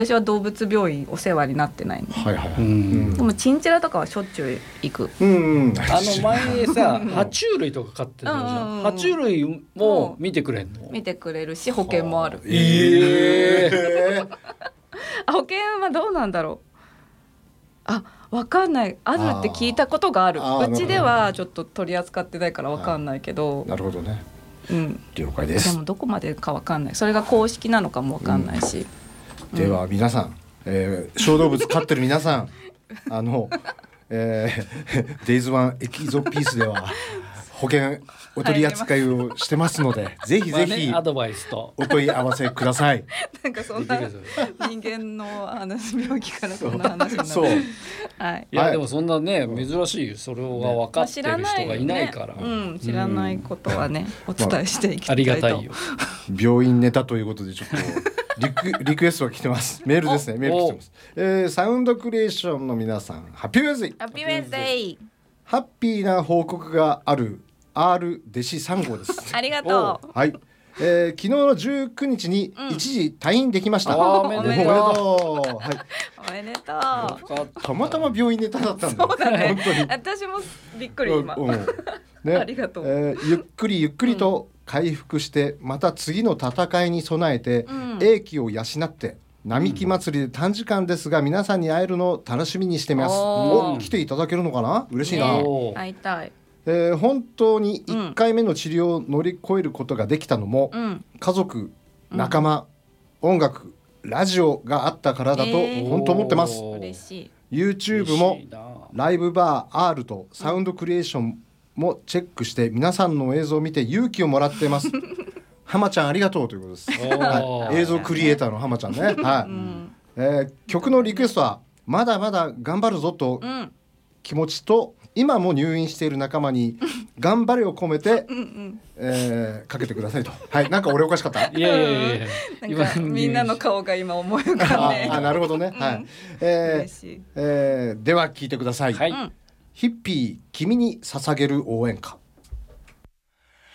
私は動物病院お世話になってないの、 はいはい、 でもチンチラとかはしょっちゅう行く。 前さ爬虫類とか飼ってたじゃん、爬虫類も見てくれんの？ 見てくれるし保険もある。保険はどうなんだろう。わかんない。あるって聞いたことがある。うちではちょっと取り扱ってないからわかんないけど。 なるほどね。了解です。でもどこまでかわかんない。それが公式なのかもわかんないし。 では皆さん、小動物飼ってる皆さんデイズワンエキゾピースでは保険お取り扱いをしてますので、ぜひぜひアドバイスとお問い合わせください。 なんかそんな人間の病気からそんな話になる。そう、 はい、いやでもそんなね珍しい、それが分かってる人がいないから、 知らないことはねお伝えしていきたいと、 ありがたいよ。 病院ネタということでちょっとリクエストが来てます。メールですね。メール来てます。サウンドクリエーションの皆さん、ハッピーウェンズデー。 ハッピーウェンズデー。 ハッピーな報告がある R 弟子3号です。 ありがとう。 はい。昨日の19日に一時退院できました。 おめでとう。 はい。 おめでとう。 たまたま病院ネタだったんだ。 そうだね。本当に。私もびっくり今。 ね、 ありがとう。 ゆっくりゆっくりと回復して、また次の戦いに備えて、英気を養って並木祭りで短時間ですが皆さんに会えるのを楽しみにしてます。来ていただけるのかな？嬉しいな。 会いたい。 本当に1回目の治療を乗り越えることができたのも、家族、仲間、音楽、ラジオがあったからだと本当思ってます。 嬉しい。 YouTube もライブバー R とサウンドクリエーションもチェックして皆さんの映像を見て勇気をもらっています。浜ちゃんありがとうということです。映像クリエイターの浜ちゃんね。はい。曲のリクエストはまだまだ頑張るぞと気持ちと、今も入院している仲間に頑張れを込めてかけてくださいと。はい。なんか俺おかしかった？ いやいやいや。 なんかみんなの顔が今思い浮かんで。 なるほどね。はい。 嬉しい。 では聞いてください。ヒッピー君に捧げる応援歌。